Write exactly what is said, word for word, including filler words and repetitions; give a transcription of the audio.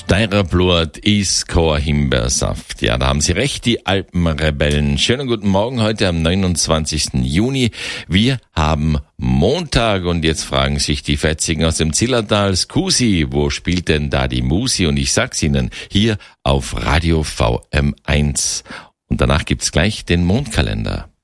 Steirer Blut ist kein Himbeersaft. Ja, da haben Sie recht, die Alpenrebellen. Schönen guten Morgen heute am neunundzwanzigsten Juni. Wir haben Montag und jetzt fragen sich die Fetzigen aus dem Zillertal, Scusi, wo spielt denn da die Musi? Und ich sag's Ihnen, hier auf Radio V M eins. Und danach gibt's gleich den Mondkalender.